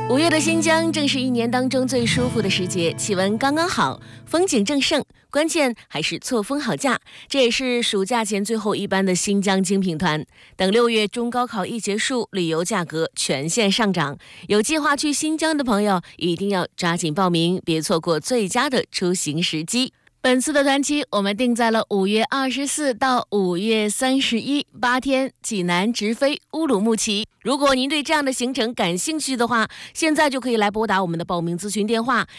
5月的新疆正是一年当中最舒服的时节，气温刚刚好，风景正盛，关键还是错峰好价。这也是暑假前最后一班的新疆精品团。等6月中高考一结束，旅游价格全线上涨，有计划去新疆的朋友一定要抓紧报名，别错过最佳的出行时机。本次的团期我们定在了5月24到5月31，8天，济南直飞乌鲁木齐。如果您对这样的行程感兴趣的话，现在就可以来拨打我们的报名咨询电话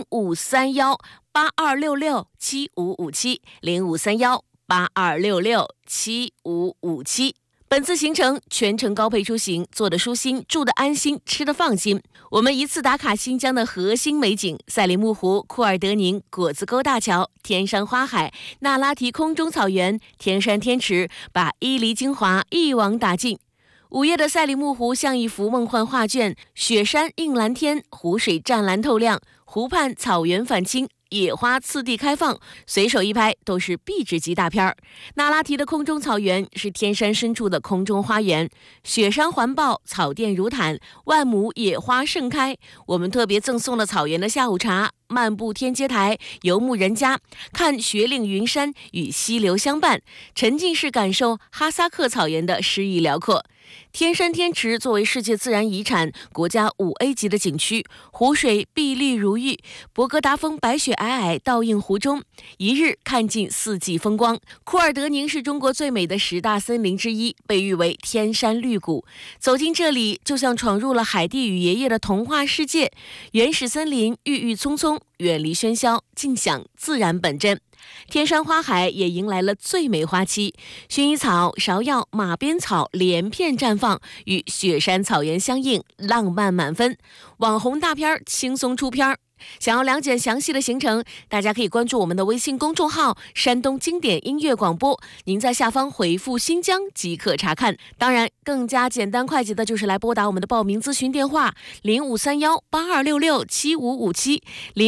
0531-8266-7557，0531-8266-7557。本次行程全程高配出行，坐得舒心，住得安心，吃得放心。我们一次打卡新疆的核心美景：赛里木湖、库尔德宁、果子沟大桥、天山花海、那拉提空中草原、天山天池，把伊犁精华一网打尽。午夜的赛里木湖像一幅梦幻画卷，雪山映蓝天，湖水湛蓝透亮，湖畔草原反青，野花次第开放，随手一拍都是壁纸级大片儿。那拉提的空中草原是天山深处的空中花园，雪山环抱，草甸如毯，万亩野花盛开。我们特别赠送了草原的下午茶，漫步天阶台，游牧人家，看雪岭云山与溪流相伴，沉浸式感受哈萨克草原的诗意辽阔。天山天池作为世界自然遗产、国家5A 级的景区，湖水碧绿如玉，博格达峰白雪皑皑倒映湖中，一日看尽4季风光。库尔德宁是中国最美的10大森林之一，被誉为天山绿谷。走进这里，就像闯入了海蒂与爷爷的童话世界，原始森林郁郁葱葱，远离喧嚣，尽享自然本真。天山花海也迎来了最美花期，薰衣草、芍药、马鞭草连片绽放，与雪山草原相映，浪漫满分。网红大片轻松出片。想要了解详细的行程，大家可以关注我们的微信公众号山东经典音乐广播，您在下方回复新疆即可查看。当然更加简单快捷的就是来拨打我们的报名咨询电话0531-8266-7557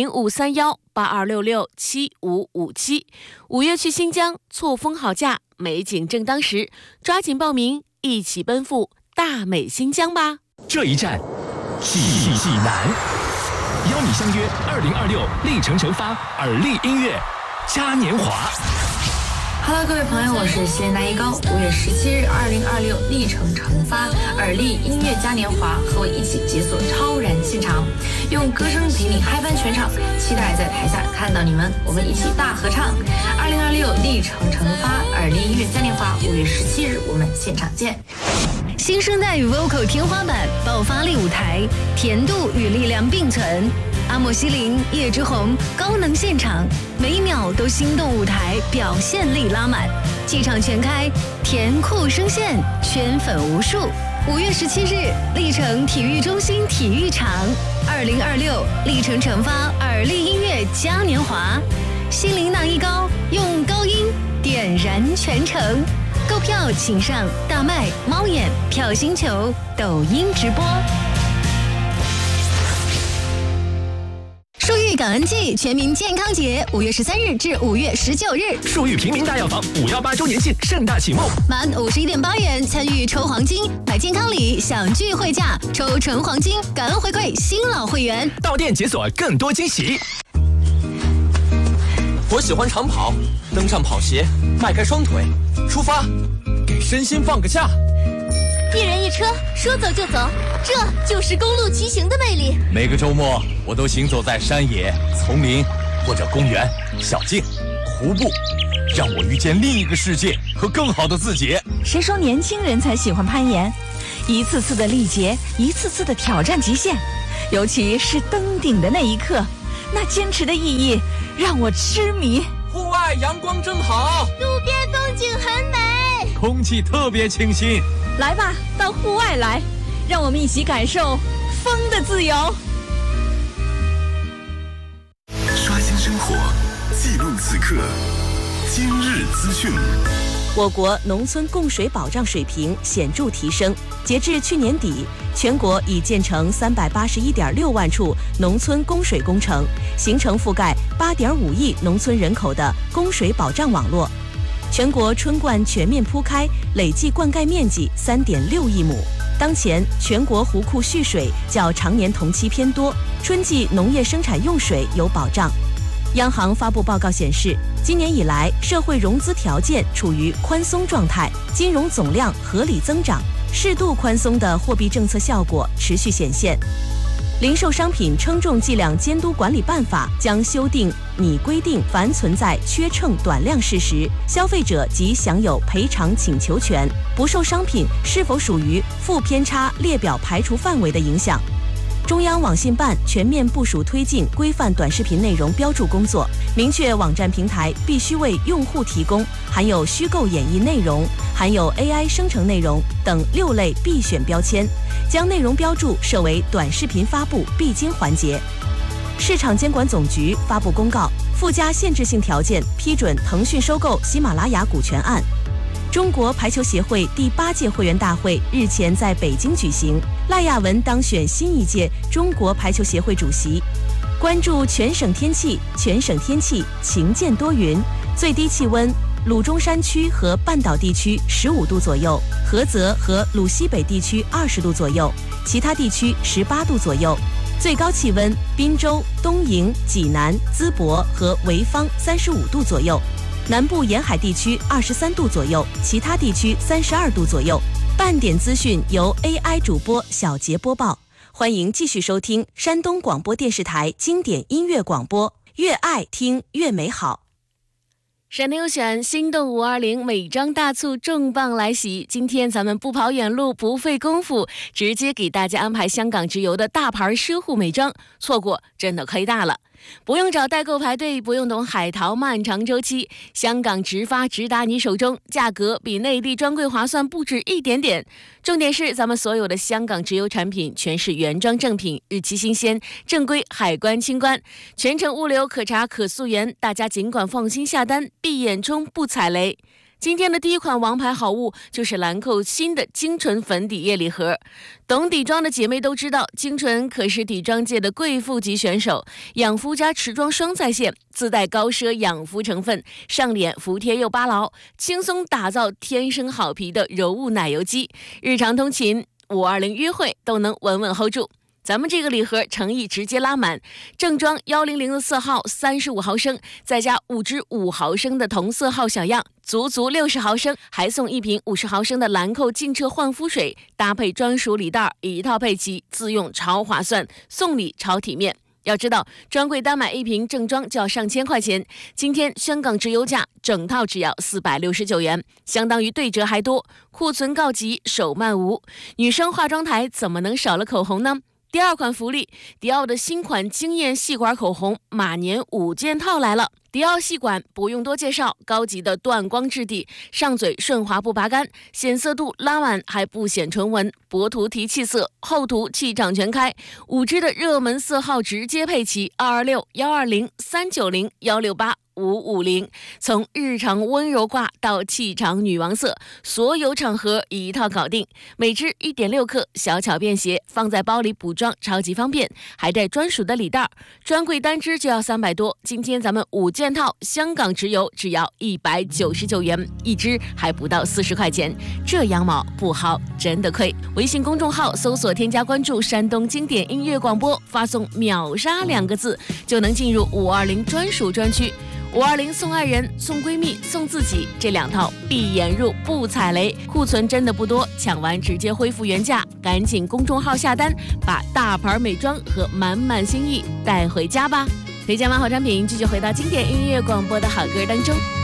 0531-8266-7557。5月去新疆，错峰好价，美景正当时，抓紧报名，一起奔赴大美新疆吧。 这一站济南，邀你相约2026历程成发耳力音乐嘉年华。 Hello， 各位朋友，我是西连大一高。5月17日，2026历程成发耳力音乐嘉年华，和我一起解锁超燃现场，用歌声陪你嗨翻全场。期待在台下看到你们，我们一起大合唱。2026历程成发耳力音乐嘉年华，5月17日我们现场见。 新生代与 Vocal 天花板，爆发力舞台，甜度与力量并存。阿莫西林、叶之虹高能现场，每一秒都心动舞台，表现力拉满，气场全开，甜酷声线，圈粉无数。5月17日，历程体育中心体育场，2026历程成发耳力音乐嘉年华，心灵那一高，用高音点燃全城。购票请上大麦、猫眼、票星球、抖音直播。树玉感恩季全民健康节，5月13日至5月19日， 树玉平民大药房518周年庆盛大启幕， 满51.8元参与抽黄金，买健康礼享聚会价，抽纯黄金，感恩回馈新老会员， 到店解锁更多惊喜。 我喜欢长跑，登上跑鞋，迈开双腿，出发，给身心放个假。 一人一车，说走就走，这就是公路骑行的魅力。 每个周末，我都行走在山野、丛林或者公园、小径、湖泊，让我遇见另一个世界和更好的自己。 谁说年轻人才喜欢攀岩？一次次的历劫，一次次的挑战极限，尤其是登顶的那一刻，那坚持的意义让我痴迷。 户外阳光正好， 路边风景很美， 空气特别清新。 来吧，到户外来，让我们一起感受风的自由。 刷新生活，记录此刻，今日资讯。 我国农村供水保障水平显著提升，截至去年底，全国已建成381.6万处农村供水工程，形成覆盖8.5亿农村人口的供水保障网络。全国春灌全面铺开，累计灌溉面积3.6亿亩。 当前全国湖库蓄水较常年同期偏多，春季农业生产用水有保障。央行发布报告显示，今年以来社会融资条件处于宽松状态，金融总量合理增长，适度宽松的货币政策效果持续显现。零售商品称重计量监督管理办法将修订拟规定，凡存在缺称短量事实，消费者即享有赔偿请求权，不受商品是否属于负偏差列表排除范围的影响。中央网信办全面部署推进规范短视频内容标注工作，明确网站平台必须为用户提供含有虚构演绎内容、含有 AI 生成内容等6类必选标签，将内容标注设为短视频发布必经环节。市场监管总局发布公告，附加限制性条件批准腾讯收购喜马拉雅股权案。中国排球协会第8届会员大会日前在北京举行，赖亚文当选新一届中国排球协会主席。关注全省天气，全省天气晴间多云，最低气温鲁中山区和半岛地区15度左右，菏泽和鲁西北地区20度左右，其他地区18度左右。最高气温滨州、东营、济南、淄博和潍坊35度左右。南部沿海地区23度左右，其他地区32度左右。半点资讯由 AI 主播小杰播报，欢迎继续收听山东广播电视台经典音乐广播，越爱听越美好。闪电优选心动520美妆大促重磅来袭，今天咱们不跑远路不费功夫，直接给大家安排香港直邮的大牌奢护美妆，错过真的亏大了。不用找代购排队，不用懂海淘漫长周期，香港直发直达你手中，价格比内地专柜划算不止一点点。重点是咱们所有的香港直邮产品全是原装正品，日期新鲜，正规海关清关，全程物流可查可溯源，大家尽管放心下单，闭眼冲不踩雷。今天的第一款王牌好物就是兰蔻新的精纯粉底液礼盒。懂底妆的姐妹都知道，精纯可是底妆界的贵妇级选手，养肤加持妆双在线，自带高奢养肤成分，上脸服帖又巴牢，轻松打造天生好皮的柔雾奶油肌，日常通勤、520约会都能稳稳 hold 住。咱们这个礼盒诚意直接拉满，正装100的色号35毫升，再加5支5毫升的同色号小样，足60毫升，还送1瓶50毫升的兰蔻净澈焕肤水，搭配专属礼袋，一套配齐，自用超划算，送礼超体面。要知道，专柜单买1瓶正装就要上千块钱，今天香港直邮价整套只要469元，相当于对折还多，库存告急，手慢无。女生化妆台怎么能少了口红呢？第二款福利，迪奥的新款惊艳细管口红马年5件套来了。迪奥细管不用多介绍，高级的断光质地，上嘴顺滑不拔干，显色度拉满还不显唇纹，薄涂提气色，厚涂气场全开。5支的热门色号直接配齐226、120、390、168。550，从日常温柔挂到气场女王色，所有场合一套搞定。每支1.6克，小巧便携，放在包里补妆超级方便，还带专属的礼袋。专柜单支就要300多，今天咱们5件套，香港直邮只要199元一支，还不到40块钱，这羊毛不薅真的亏。微信公众号搜索添加关注山东经典音乐广播，发送秒杀2个字，就能进入520专属专区。520送爱人、送闺蜜、送自己，这2套闭眼入不踩雷，库存真的不多，抢完直接恢复原价，赶紧公众号下单，把大牌美妆和满满心意带回家吧。推荐完好产品，继续回到经典音乐广播的好歌当中。